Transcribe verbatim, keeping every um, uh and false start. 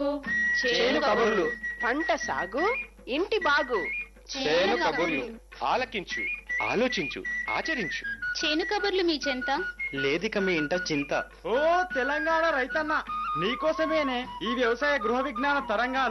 వాగు చేను కబుర్లు, పంట సాగు ఇంటి బాగు. చేను కబుర్లు ఆలకించు, ఆలోచించు, ఆచరించు. చేను కబుర్లు మీ చెంత లేదిక మీ ఇంట చింత. ఓ తెలంగాణ రైతన్న, నీకోసమేనే ఈ వ్యవసాయ గృహ విజ్ఞాన తరంగాలు.